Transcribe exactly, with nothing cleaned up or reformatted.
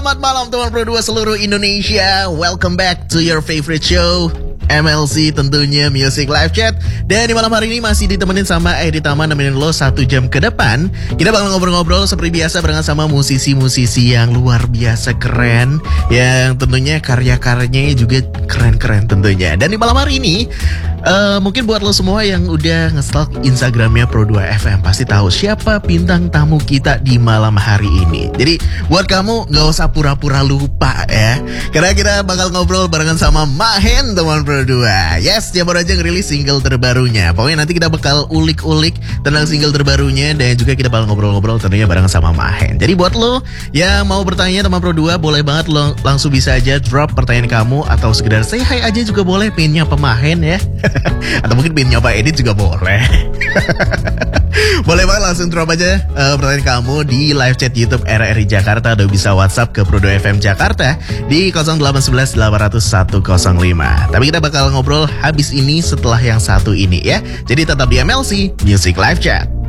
Selamat malam teman Pro dua seluruh Indonesia. Welcome back to your favorite show, M L C tentunya Music Live Chat. Dan di malam hari ini masih ditemenin sama Edi Tama, nemenin lo satu jam ke depan. Kita bakal ngobrol-ngobrol seperti biasa barengan sama musisi-musisi yang luar biasa keren, yang tentunya karya-karyanya juga keren-keren tentunya. Dan di malam hari ini uh, mungkin buat lo semua yang udah nge-stalk Instagramnya Pro dua F M pasti tahu siapa bintang tamu kita di malam hari ini. Jadi buat kamu gak usah pura-pura lupa ya, karena kita bakal ngobrol barengan sama Mahen teman Pro dua. Yes, dia baru aja ngerilis single terbarunya. Pokoknya nanti kita bakal ulik-ulik tentang single terbarunya, dan juga kita bakal ngobrol-ngobrol tentunya bareng sama Mahen. Jadi buat lo yang mau bertanya teman Pro dua, boleh banget lo langsung bisa aja drop pertanyaan kamu, atau sekedar say hi aja juga boleh, pinnya pemahen ya. Atau mungkin pinnya Pak Edit juga boleh. Boleh banget langsung drop aja uh, pertanyaan kamu di live chat YouTube R R I Jakarta, atau bisa WhatsApp ke Pro dua F M Jakarta di nol delapan satu satu delapan nol satu nol lima. Tapi kita bakal ngobrol habis ini setelah yang satu ini ya. Jadi tetap di M L C Music Live Chat.